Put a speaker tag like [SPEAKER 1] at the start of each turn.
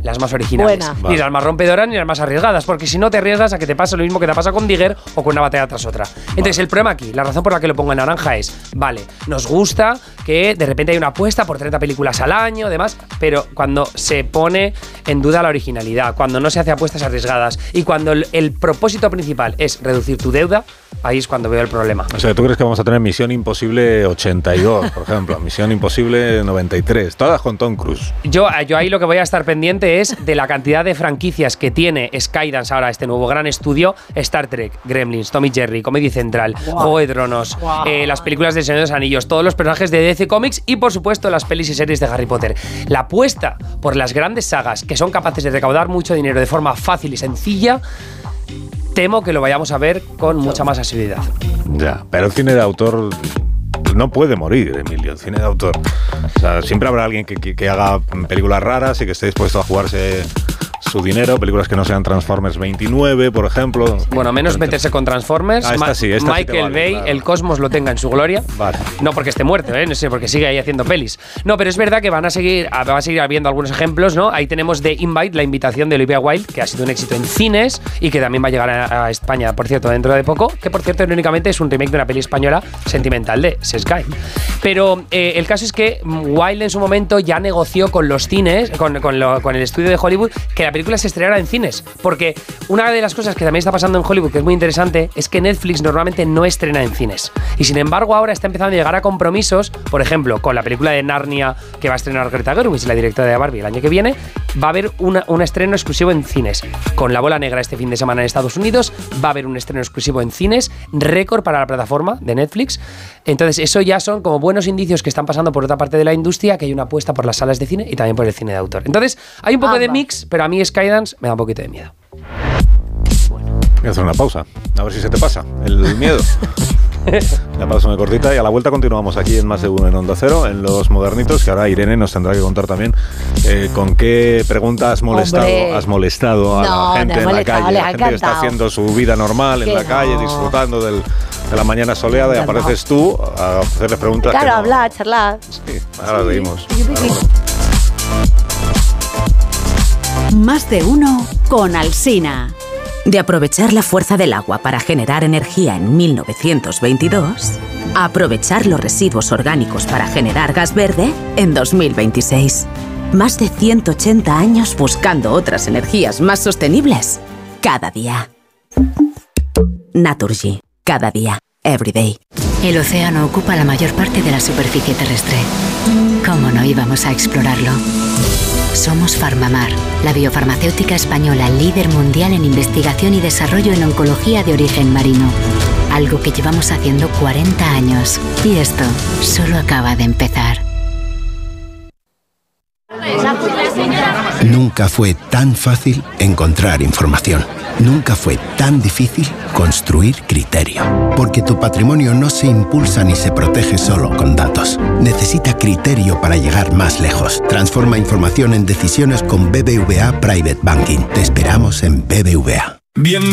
[SPEAKER 1] las más originales. Ni las más rompedoras ni las más arriesgadas, porque si no te arriesgas a que te pase lo mismo que te pasa con Digger o con Una batalla tras otra. Entonces el problema aquí, la razón por la que lo pongo en naranja es, vale, nos gusta que de repente hay una apuesta por 30 películas al año, demás, pero cuando se pone en duda la originalidad, cuando no se hace apuestas arriesgadas y cuando el propósito principal es reducir tu deuda, ahí es cuando veo el problema.
[SPEAKER 2] O sea, ¿tú crees que vamos a tener Misión Imposible 82, por ejemplo? Misión Imposible 93, todas con Tom Cruise.
[SPEAKER 1] Yo ahí lo que voy a estar pendiente es de la cantidad de franquicias que tiene Skydance ahora, este nuevo gran estudio, Star Trek, Gremlins, Tom y Jerry, Comedy Central, Juego de Tronos, las películas de Señor de los Anillos, todos los personajes de DC Comics y, por supuesto, las pelis y series de Harry Potter. La apuesta por las grandes sagas que son capaces de recaudar mucho dinero de forma fácil y sencilla, temo que lo vayamos a ver con mucha más asiduidad.
[SPEAKER 2] Ya, pero el cine de autor no puede morir, Emilio, el cine de autor. O sea, siempre habrá alguien que haga películas raras y que esté dispuesto a jugarse su dinero, películas que no sean Transformers 29, por ejemplo.
[SPEAKER 1] Bueno, menos meterse con Transformers.
[SPEAKER 2] Esta sí
[SPEAKER 1] Michael
[SPEAKER 2] vale,
[SPEAKER 1] Bay,
[SPEAKER 2] claro.
[SPEAKER 1] El cosmos lo tenga en su gloria.
[SPEAKER 2] Vale.
[SPEAKER 1] No porque esté muerto, no sé, porque sigue ahí haciendo pelis. No, pero es verdad que va a seguir habiendo algunos ejemplos, ¿no? Ahí tenemos The Invite, la invitación de Olivia Wilde, que ha sido un éxito en cines y que también va a llegar a España, por cierto, dentro de poco, que por cierto, irónicamente, es un remake de una peli española sentimental de Sky. Pero el caso es que Wilde en su momento ya negoció con los cines, con el estudio de Hollywood, que la película se estrenara en cines, porque una de las cosas que también está pasando en Hollywood, que es muy interesante, es que Netflix normalmente no estrena en cines, y sin embargo ahora está empezando a llegar a compromisos, por ejemplo, con la película de Narnia que va a estrenar Greta Gerwig, la directora de Barbie, el año que viene, va a haber un estreno exclusivo en cines. Con La Bola Negra este fin de semana en Estados Unidos, va a haber un estreno exclusivo en cines, récord para la plataforma de Netflix. Entonces eso ya son como buenos indicios que están pasando por otra parte de la industria, que hay una apuesta por las salas de cine y también por el cine de autor. Entonces hay un poco de mix, pero a mí Skydance me da un poquito de miedo.
[SPEAKER 2] Voy a hacer una pausa, a ver si se te pasa el miedo. La pausa muy cortita y a la vuelta continuamos aquí en Más de Uno en Onda Cero, en Los Modernitos, que ahora Irene nos tendrá que contar también con qué pregunta has molestado a la gente en la calle, la gente que está haciendo su vida normal en la calle, disfrutando de la mañana soleada, y apareces tú a hacerles preguntas.
[SPEAKER 3] Claro, hablar, charlar.
[SPEAKER 2] Sí, ahora seguimos.
[SPEAKER 4] Más de Uno con Alsina. De aprovechar la fuerza del agua para generar energía en 1922, a aprovechar los residuos orgánicos para generar gas verde en 2026. Más de 180 años buscando otras energías más sostenibles cada día. Naturgy. Cada día. Every day.
[SPEAKER 5] El océano ocupa la mayor parte de la superficie terrestre. ¿Cómo no íbamos a explorarlo? Somos Farmamar, la biofarmacéutica española líder mundial en investigación y desarrollo en oncología de origen marino. Algo que llevamos haciendo 40 años. Y esto solo acaba de empezar.
[SPEAKER 6] Nunca fue tan fácil encontrar información. Nunca fue tan difícil construir criterio. Porque tu patrimonio no se impulsa ni se protege solo con datos. Necesita criterio para llegar más lejos. Transforma información en decisiones con BBVA Private Banking. Te esperamos en BBVA.